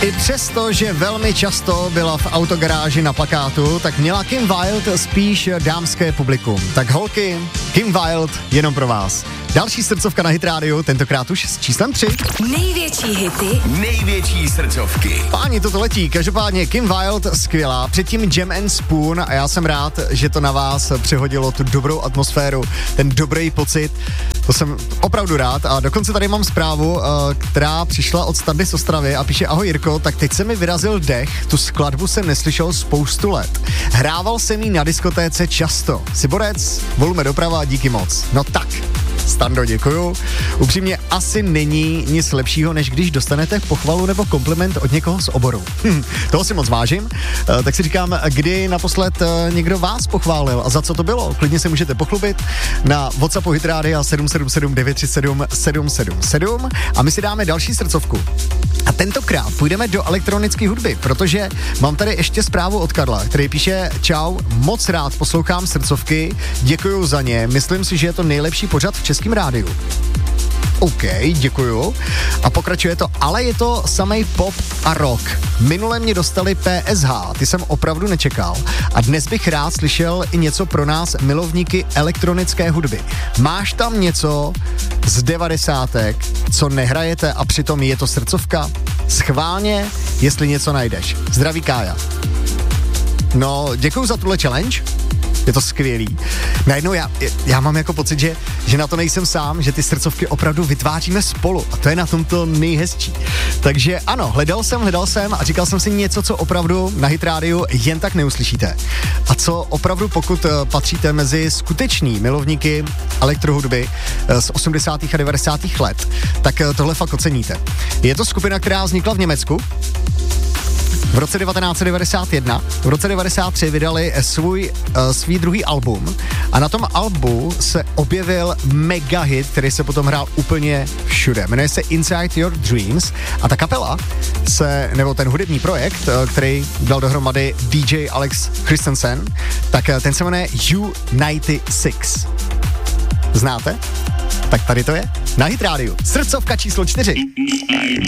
I přesto, že velmi často byla v autogaráži na plakátu, tak měla Kim Wilde spíš dámské publikum. Tak holky, Kim Wilde jenom pro vás. Další srdcovka na Hit Radio, tentokrát už s číslem 3. Největší hity, největší srdcovky. Páni, toto letí. Každopádně Kim Wilde skvělá, předtím Jam and Spoon a já jsem rád, že to na vás přehodilo tu dobrou atmosféru, ten dobrý pocit. To jsem opravdu rád a dokonce tady mám zprávu, která přišla od Standy z Ostravy a píše: ahoj Jirko, tak teď se mi vyrazil dech, tu skladbu jsem neslyšel spoustu let. Hrával jsem jí na diskotéce často. Jsi borec, volume doprava, díky moc. No tak. Stando, děkuju. Upřímně asi není nic lepšího, než když dostanete pochvalu nebo kompliment od někoho z oboru. Toho si moc vážím. Tak si říkám, kdy naposled někdo vás pochválil a za co to bylo? Klidně se můžete pochlubit na WhatsAppu Hit Radio 777 937 777 a my si dáme další srdcovku. A tentokrát půjdeme do elektronické hudby, protože mám tady ještě zprávu od Karla, který píše: čau, moc rád poslouchám srdcovky, děkuju za ně, myslím si, že je to nejlepší pořad v Českém rádiu. OK, děkuju. A pokračuje to, ale je to samej pop a rock. Minule mě dostali PSH, ty jsem opravdu nečekal. A dnes bych rád slyšel i něco pro nás, milovníky elektronické hudby. Máš tam něco z 90, co nehrajete a přitom je to srdcovka? Schválně, jestli něco najdeš. Zdraví Kája. No, děkuju za tuhle challenge. Je to skvělý. Najednou já mám jako pocit, že na to nejsem sám, že ty srdcovky opravdu vytváříme spolu a to je na tomto nejhezčí. Takže ano, hledal jsem a říkal jsem si něco, co opravdu na Hit Radio jen tak neuslyšíte. A co opravdu, pokud patříte mezi skutečný milovníky elektrohudby z 80. a 90. let, tak tohle fakt oceníte. Je to skupina, která vznikla v Německu v roce 1991, v roce 1993 vydali svůj druhý album a na tom albu se objevil mega hit, který se potom hrál úplně všude. Jmenuje se Inside Your Dreams a ta kapela nebo ten hudební projekt, který dal dohromady DJ Alex Christensen, tak ten se jmenuje U96. Znáte? Tak tady to je na Hit Radio. Srdcovka číslo 4.